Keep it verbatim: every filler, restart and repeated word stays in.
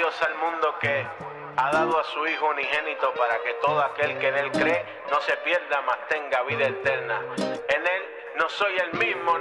Dios al mundo que ha dado a su Hijo unigénito para que todo aquel que en Él cree no se pierda, mas tenga vida eterna. En Él no soy el mismo.